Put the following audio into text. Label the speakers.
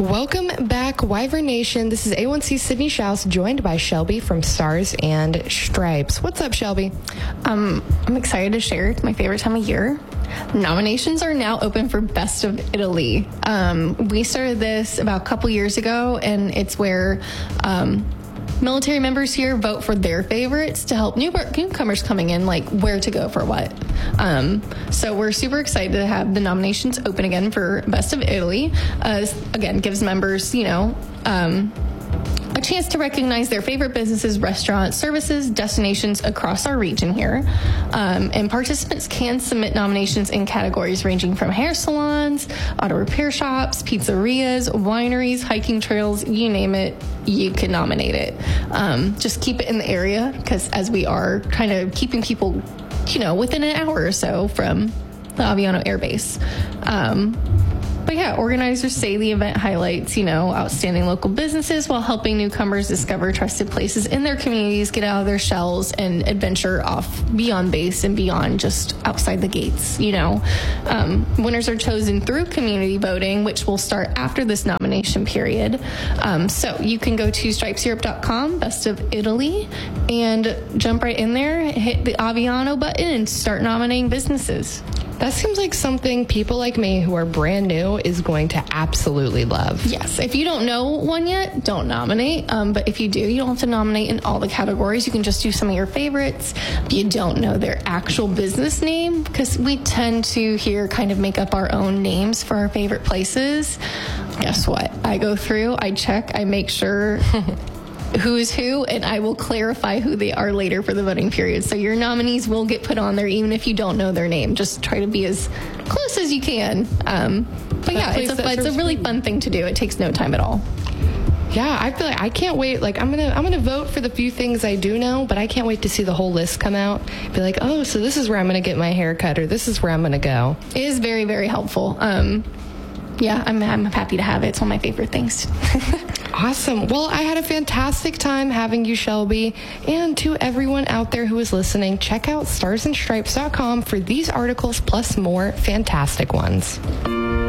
Speaker 1: Welcome back, Wyvern Nation. This is A1C Sydney Schaus, joined by Shelby from Stars and Stripes. What's up, Shelby?
Speaker 2: I'm excited to share. It's my favorite time of year. Nominations are now open for Best of Italy. We started this about a couple years ago, and it's where military members here vote for their favorites to help newcomers coming in, like where to go for what. So we're super excited to have the nominations open again for Best of Italy. Again, gives members, a chance to recognize their favorite businesses, restaurants, services, destinations across our region here. And participants can submit nominations in categories ranging from hair salons, auto repair shops, pizzerias, wineries, hiking trails, you name it, you can nominate it. Just keep it in the area, because as we are kind of keeping people, within an hour or so from the Aviano Air Base. But yeah, organizers say the event highlights, outstanding local businesses while helping newcomers discover trusted places in their communities, get out of their shells, and adventure off beyond base and beyond just outside the gates, Winners are chosen through community voting, which will start after this nomination period. So you can go to stripeseurope.com, Best of Italy, and jump right in there, hit the Aviano button, and start nominating businesses.
Speaker 1: That seems like something people like me who are brand new is going to absolutely love.
Speaker 2: Yes. If you don't know one yet, don't nominate. But if you do, you don't have to nominate in all the categories. You can just do some of your favorites. If you don't know their actual business name, because we tend to here kind of make up our own names for our favorite places. Guess what? I go through, I check, I make sure who's who, and I will clarify who they are later for the voting period. So your nominees will get put on there even if you don't know their name. Just try to be as close as you can. But yeah, it's a really fun thing to do. It takes no time at all.
Speaker 1: Yeah, I feel like I can't wait. Like I'm gonna vote for the few things I do know, but I can't wait to see the whole list come out. Be like, oh, so this is where I'm gonna get my hair cut, or this is where I'm gonna go.
Speaker 2: It is very, very helpful. Yeah, I'm happy to have it. It's one of my favorite things.
Speaker 1: Awesome. Well, I had a fantastic time having you, Shelby. And to everyone out there who is listening, check out starsandstripes.com for these articles plus more fantastic ones.